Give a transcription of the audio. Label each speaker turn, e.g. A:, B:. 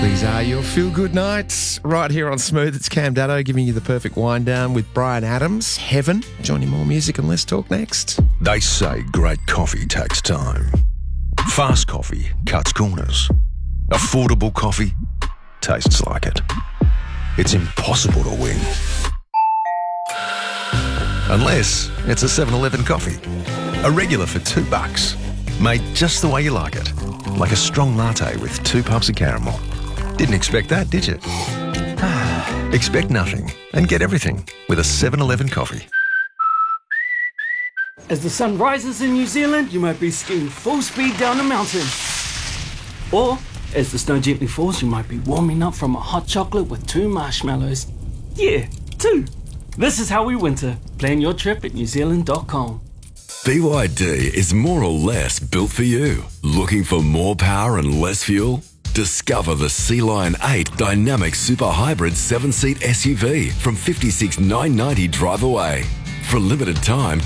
A: These are your feel-good nights right here on Smooth. It's Cam Daddo giving you the perfect wind down with Brian Adams. Heaven. Johnny, more music and less talk next.
B: They say great coffee takes time. Fast coffee cuts corners. Affordable coffee tastes like it. It's impossible to win. Unless it's a 7-Eleven coffee. A regular for $2. Made just the way you like it. Like a strong latte with 2 pumps of caramel. Didn't expect that, did you? Expect nothing and get everything with a 7-Eleven coffee.
C: As the sun rises in New Zealand, you might be skiing full speed down a mountain. Or, as the snow gently falls, you might be warming up from a hot chocolate with 2 marshmallows. Yeah, 2. This is how we winter. Plan your trip at newzealand.com.
D: BYD is more or less built for you. Looking for more power and less fuel? Discover the Sea Lion 8 Dynamic Super Hybrid 7-seat SUV from $56,990 drive away. For a limited time,